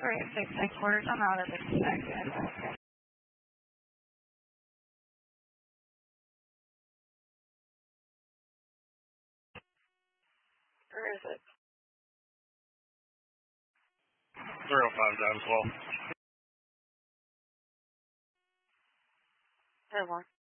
3 6 quarters. I'm out of this section. Where is it? 305 times 12. There more.